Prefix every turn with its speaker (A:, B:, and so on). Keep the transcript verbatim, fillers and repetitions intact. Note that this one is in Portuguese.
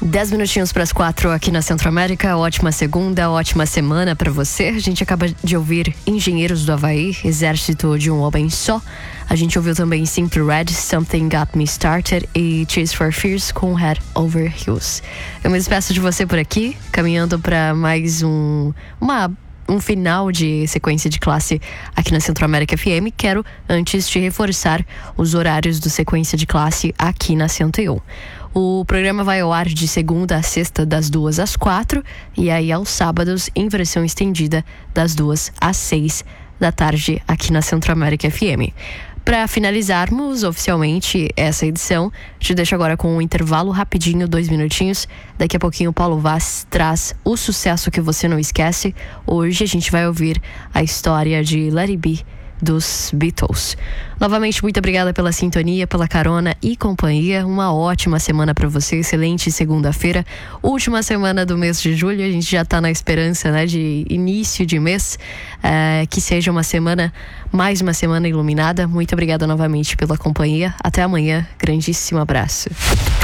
A: Dez minutinhos para as quatro aqui na Centro-América. Ótima segunda, ótima semana para você. A gente acaba de ouvir Engenheiros do Havaí, Exército de um Homem Só. A gente ouviu também Simply Red, Something Got Me Started e Tears for Fears com Head Over Heels. Eu me despeço de você por aqui, caminhando para mais um, uma, um final de sequência de classe aqui na Centro-América F M. Quero, antes, te reforçar os horários do sequência de classe aqui na cento e um. O programa vai ao ar de segunda a sexta, das duas às quatro, e aí aos sábados, em versão estendida, das duas às seis da tarde, aqui na Centro-América F M. Para finalizarmos oficialmente essa edição, te deixo agora com um intervalo rapidinho, dois minutinhos. Daqui a pouquinho o Paulo Vaz traz o sucesso que você não esquece. Hoje a gente vai ouvir a história de Let It Be, dos Beatles. Novamente, muito obrigada pela sintonia, pela carona e companhia. Uma ótima semana para você, excelente segunda-feira, última semana do mês de julho. A gente já tá na esperança, né, de início de mês, é, que seja uma semana, mais uma semana iluminada. Muito obrigada novamente pela companhia. Até amanhã, grandíssimo abraço.